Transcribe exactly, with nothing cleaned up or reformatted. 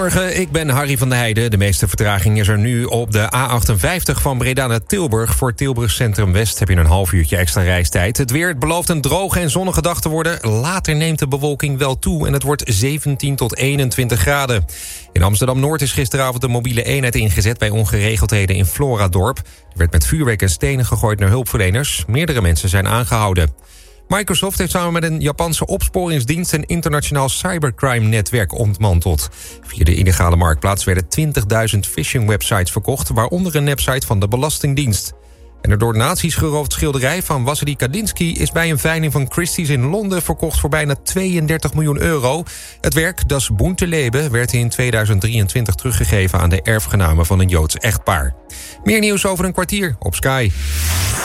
Goedemorgen, ik ben Harry van der Heijden. De meeste vertraging is er nu op de A achtenvijftig van Breda naar Tilburg. Voor Tilburg Centrum West heb je een half uurtje extra reistijd. Het weer belooft een droge en zonnige dag te worden. Later neemt de bewolking wel toe en het wordt zeventien tot eenentwintig graden. In Amsterdam-Noord is gisteravond een mobiele eenheid ingezet bij ongeregeldheden in Floradorp. Er werd met vuurwerk en stenen gegooid naar hulpverleners. Meerdere mensen zijn aangehouden. Microsoft heeft samen met een Japanse opsporingsdienst een internationaal cybercrime-netwerk ontmanteld. Via de illegale marktplaats werden twintigduizend phishing-websites verkocht, waaronder een website van de Belastingdienst. En de door nazi's geroofd schilderij van Wassily Kandinsky is bij een veiling van Christie's in Londen verkocht voor bijna tweeëndertig miljoen euro. Het werk Das bunte Leben werd in tweeduizend drieëntwintig teruggegeven aan de erfgenamen van een Joods echtpaar. Meer nieuws over een kwartier op Sky.